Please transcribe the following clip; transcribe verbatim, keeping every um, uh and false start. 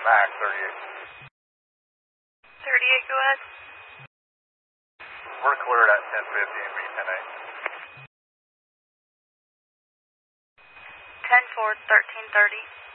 Max, thirty-eight. thirty-eight, go ahead. We're cleared at ten fifty and B ten eight. ten four, thirteen thirty.